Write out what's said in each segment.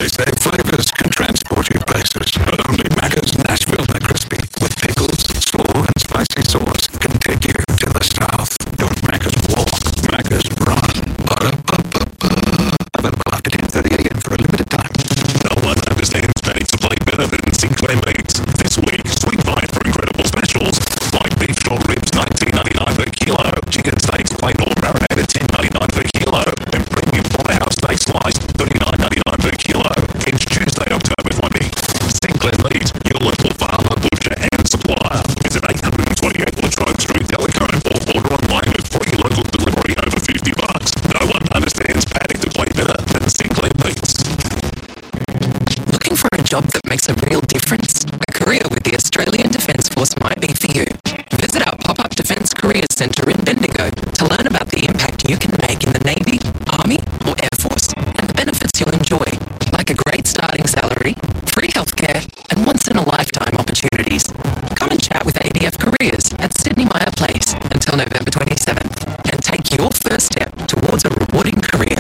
They say flavors can transport you places, but only Macca's Nashville McCrispy with pickles, slaw, and spicy sauce can take you to the south. Don't Macca's walk, Macca's run. Ba-da-ba-ba-ba. Available after 10:30 a.m. for a limited time. No one understands Paddock Supply better than Sinclair Meats. This week, sweet vine for incredible specials. Like beef short ribs, $19.99 per kilo. Chicken steaks, plain or marinated, $10.99 per kilo. And premium porterhouse steak slice, $39.99 per kilo. It's Tuesday, October 20. Sinclair Meats, your local farmer, butcher and supplier. Visit 828 Latrobe Street, Delacombe, or order online with free local delivery over $50. No one understands Paddock Supply better than Sinclair Meats. Looking for a job that makes a real difference? A career with the Australian Defence Force might be for you. Visit our pop-up Defence Careers Centre in Bendigo to learn about the impact you can make in the Navy, Army or Air Force and the benefits you'll enjoy, like a great starting salary, free healthcare and once-in-a-lifetime opportunities. Come and chat with ADF Careers at Sydney Myer Place until November 27th and take your first step towards a rewarding career.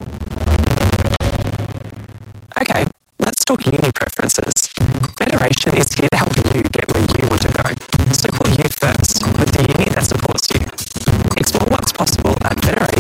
Okay, let's talk uni preferences. Federation is here to help you get where you want to go. So call you first with the uni that supports you. Explore what's possible at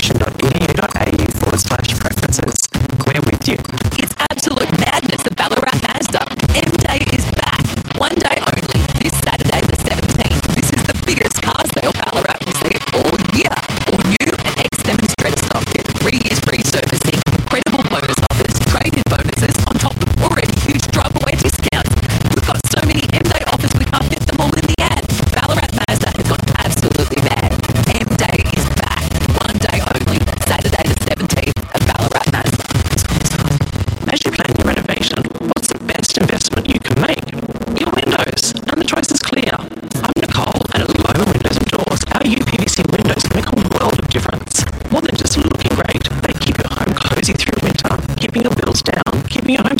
federation.edu.au/preferences. We're with you. It's absolute madness at Ballarat Mazda. M-Day is back. One day only. This Saturday the 17th. This is the biggest car sale Ballarat will see all year. All new and ex-demonstrator stock get 3 years free servicing, incredible bonus offers, trade-in bonuses on top of already huge drive-away discounts. We've got so many M-Day offers we can't fit them all in the ad. Ballarat Mazda has gone absolutely mad. M-Day is back. One day only. Saturday the 17th at Ballarat Mazda. As you plan your renovation, what's the best investment you can make? Your windows, and the choice is clear. I'm Nicole, and at Loma Windows and Doors, our UPVC windows make a world of difference. More than just looking great, they keep your home cozy through winter, keeping your bills down, keeping your home